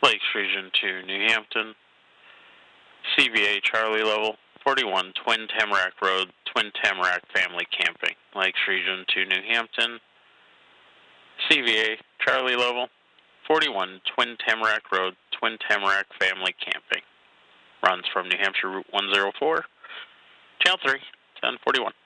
Lakes Region to New Hampton. CVA Charlie Level, 41 Twin Tamarack Road, Twin Tamarack Family Camping. Lakes Region to New Hampton. CVA Charlie Level, 41 Twin Tamarack Road, Twin Tamarack Family Camping. Runs from New Hampshire Route 104, Channel 3, 1041.